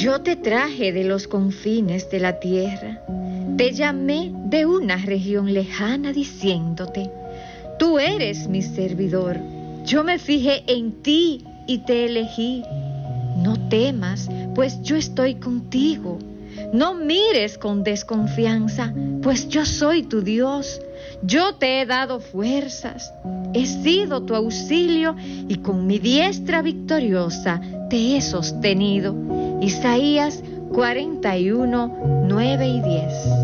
Yo te traje de los confines de la tierra, te llamé de una región lejana diciéndote, tú eres mi servidor, yo me fijé en ti y te elegí. No temas, pues yo estoy contigo. No mires con desconfianza, pues yo soy tu Dios. Yo te he dado fuerzas, he sido tu auxilio y con mi diestra victoriosa te he sostenido. Isaías 41, 9 y 10.